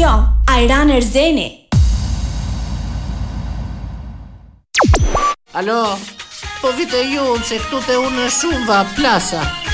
Jo, Ajran Erzeni. Alo, po vite ju se këtu te unë shumë va plasa.